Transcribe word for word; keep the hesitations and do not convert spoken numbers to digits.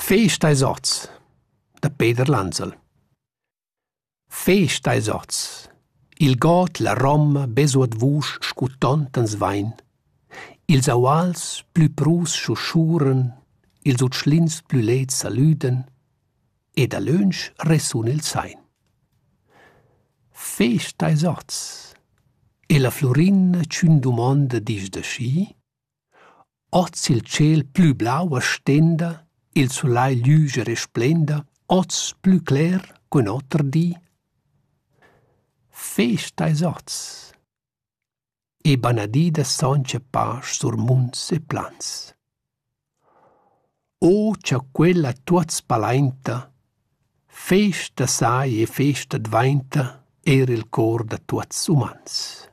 Fest eis oz, da Peter Lanzel. Fest eis oz, il got la Roma besuat vusch scutantans vain, ils auals plü prus schuschuren, ils utschlins plü lets salüden, e da lönsch resun il sein. Fest eis oz, e la Florina c'ün domanda dis da schi, oz il ciel plü blau a stenda, il sulai lüge resplenda, oz plü cler qu'un otter di. Fest eis oz, e banadida sonce pas sur munts e plans. O c'ha quella tuots palainta, festa sai e festa dvainta, era il cor da tuots umans.